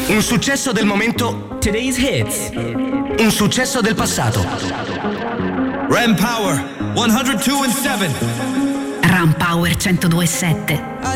Un successo del momento. Today's hits. Un successo del passato. Ram Power 102.7. Ram Power 102.7. I